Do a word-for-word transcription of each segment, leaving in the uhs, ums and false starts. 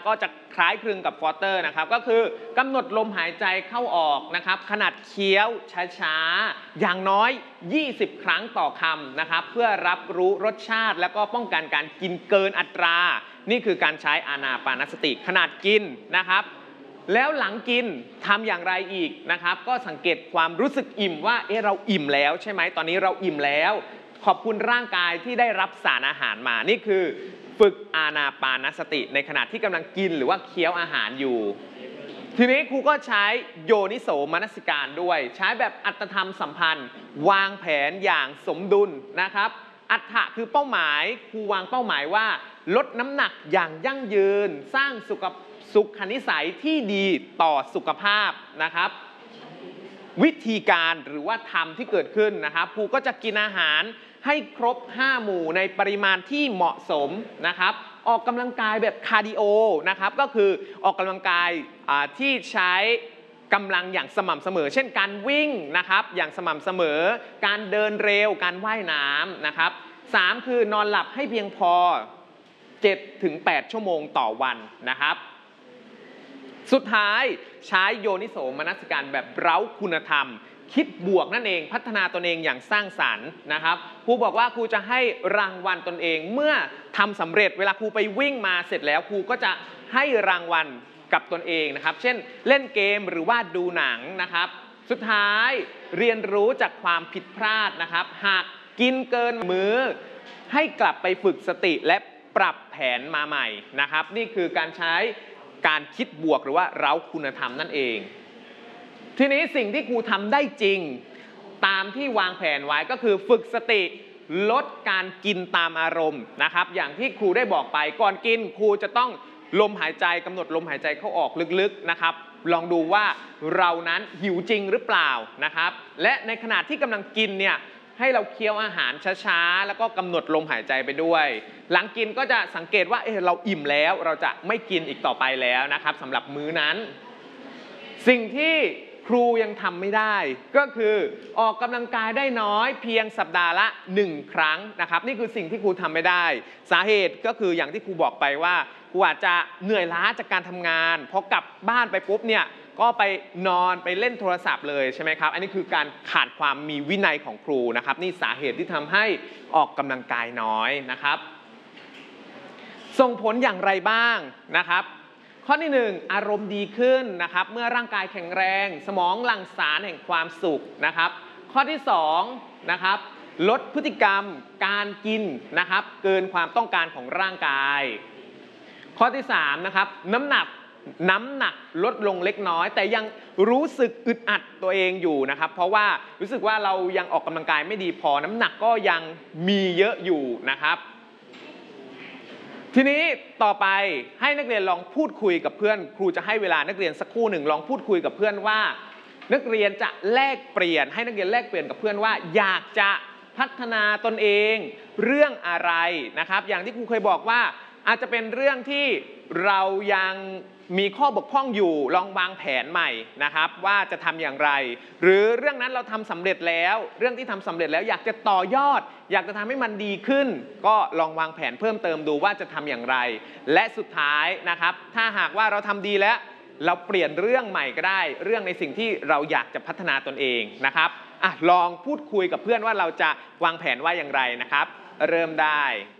ก็จะคล้ายคลึงกับฟอสเตอร์นะครับก็คือกำหนดลมหายใจเข้าออกนะครับขนาดเคี้ยวช้าๆอย่างน้อยยี่สิบครั้งต่อคำนะครับเพื่อรับรู้รสชาติแล้วก็ป้องกันการกินเกินอัตรานี่คือการใช้อานาปานสติขนาดกินนะครับแล้วหลังกินทำอย่างไรอีกนะครับก็สังเกตความรู้สึกอิ่มว่าเอ๊ะเราอิ่มแล้วใช่ไหมตอนนี้เราอิ่มแล้วขอบคุณร่างกายที่ได้รับสารอาหารมานี่คือฝึกอานาปานสติในขณะที่กำลังกินหรือว่าเคี้ยวอาหารอยู่ทีนี้ครูก็ใช้โยนิโสมนสิการด้วยใช้แบบอัตธรรมสัมพันธ์วางแผนอย่างสมดุลนะครับอัตถะคือเป้าหมายครูวางเป้าหมายว่าลดน้ำหนักอย่างยั่งยืนสร้างสุขสุขนิสัยที่ดีต่อสุขภาพนะครับวิธีการหรือว่าธรรมที่เกิดขึ้นนะครับครูก็จะกินอาหารให้ครบห้าหมู่ในปริมาณที่เหมาะสมนะครับออกกำลังกายแบบคาร์ดิโอนะครับก็คือออกกำลังกายที่ใช้กำลังอย่างสม่ำเสมอเช่นการวิ่งนะครับอย่างสม่ำเสมอการเดินเร็วการว่ายน้ำนะครับสามคือนอนหลับให้เพียงพอ เจ็ดถึงแปด ชั่วโมงต่อวันนะครับสุดท้ายใช้โยนิโสมนสิการแบบเร้าคุณธรรมคิดบวกนั่นเองพัฒนาตนเองอย่างสร้างสรรค์นะครับครูบอกว่าครูจะให้รางวัลตนเองเมื่อทำสำเร็จเวลาครูไปวิ่งมาเสร็จแล้วครูก็จะให้รางวัลกับตนเองนะครับเช่นเล่นเกมหรือว่าดูหนังนะครับสุดท้ายเรียนรู้จากความผิดพลาดนะครับหากกินเกินมื้อให้กลับไปฝึกสติและปรับแผนมาใหม่นะครับนี่คือการใช้การคิดบวกหรือว่าเร้าคุณธรรมนั่นเองทีนี้สิ่งที่ครูทำได้จริงตามที่วางแผนไว้ก็คือฝึกสติลดการกินตามอารมณ์นะครับอย่างที่ครูได้บอกไปก่อนกินครูจะต้องลมหายใจกำหนดลมหายใจเข้าออกลึกๆนะครับลองดูว่าเรานั้นหิวจริงหรือเปล่านะครับและในขณะที่กำลังกินเนี่ยให้เราเคี้ยวอาหารช้าๆแล้วก็กำหนดลมหายใจไปด้วยหลังกินก็จะสังเกตว่าเออเราอิ่มแล้วเราจะไม่กินอีกต่อไปแล้วนะครับสำหรับมื้อนั้นสิ่งที่ครูยังทำไม่ได้ก็คือออกกำลังกายได้น้อยเพียงสัปดาห์ละหนึ่งครั้งนะครับนี่คือสิ่งที่ครูทำไม่ได้สาเหตุก็คืออย่างที่ครูบอกไปว่าครูอาจจะเหนื่อยล้าจากการทำงานพอกลับบ้านไปปุ๊บเนี่ยก็ไปนอนไปเล่นโทรศัพท์เลยใช่ไหมครับอันนี้คือการขาดความมีวินัยของครูนะครับนี่สาเหตุที่ทำให้ออกกำลังกายน้อยนะครับส่งผลอย่างไรบ้างนะครับข้อที่หนึ่งอารมณ์ดีขึ้นนะครับเมื่อร่างกายแข็งแรงสมองหลั่งสารแห่งความสุขนะครับข้อที่สองนะครับลดพฤติกรรมการกินนะครับเกินความต้องการของร่างกายข้อที่สามนะครับน้ำหนักน้ำหนักลดลงเล็กน้อยแต่ยังรู้สึกอึดอัดตัวเองอยู่นะครับเพราะว่ารู้สึกว่าเรายังออกกำลังกายไม่ดีพอน้ำหนักก็ยังมีเยอะอยู่นะครับทีนี้ต่อไปให้นักเรียนลองพูดคุยกับเพื่อนครูจะให้เวลานักเรียนสักครู่หนึ่งลองพูดคุยกับเพื่อนว่านักเรียนจะแลกเปลี่ยนให้นักเรียนแลกเปลี่ยนกับเพื่อนว่าอยากจะพัฒนาตนเองเรื่องอะไรนะครับอย่างที่ครูเคยบอกว่าอาจจะเป็นเรื่องที่เรายังมีข้อบกพร่องอยู่ลองวางแผนใหม่นะครับว่าจะทำอย่างไรหรือเรื่องนั้นเราทำสำเร็จแล้วเรื่องที่ทำสำเร็จแล้วอยากจะต่อยอดอยากจะทำให้มันดีขึ้นก็ลองวางแผนเพิ่มเติมดูว่าจะทำอย่างไรและสุดท้ายนะครับถ้าหากว่าเราทำดีแล้วเราเปลี่ยนเรื่องใหม่ก็ได้เรื่องในสิ่งที่เราอยากจะพัฒนาตนเองนะครับอ่ะลองพูดคุยกับเพื่อนว่าเราจะวางแผนว่าอย่างไรนะครับเริ่มได้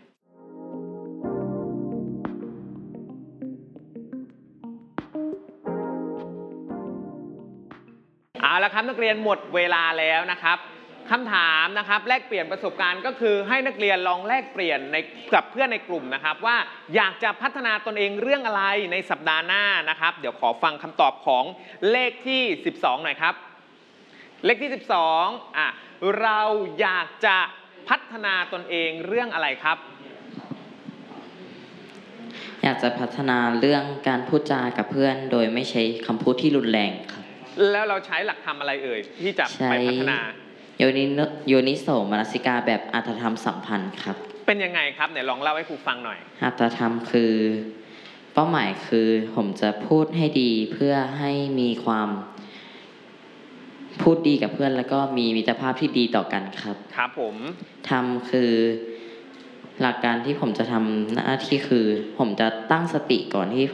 เอาละครับนักเรียนหมดเวลาแล้วนะครับคำถามนะครับแลกเปลี่ยนประสบการณ์ก็คือให้นักเรียนลองแลกเปลี่ยนในกับเพื่อนในกลุ่มนะครับว่าอยากจะพัฒนาตนเองเรื่องอะไรในสัปดาห์หน้านะครับเดี๋ยวขอฟังคำตอบของเลขที่สิบสองหน่อยครับเลขที่สิบสองอ่ะเราอยากจะพัฒนาตนเองเรื่องอะไรครับอยากจะพัฒนาเรื่องการพูดจากับเพื่อนโดยไม่ใช้คำพูดที่รุนแรงครับแล้วเราใช้หลักธรรมอะไรเอ่ยที่จะไปพัฒนาโยนิโยนิโสมนสิการแบบอัตธรรมสัมพันธ์ครับเป็นยังไงครับไหนลองเล่าให้ครูฟังหน่อยอัตธรรมคือเป้าหมายคือผมจะพูดให้ดีเพื่อให้มีความพูดดีกับเพื่อนแล้วก็มีมิตรภาพที่ดีต่อกันครับครับผมธรรมคือหลักการที่ผมจะทำหน้าที่คือผมจะตั้งสติก่อนที่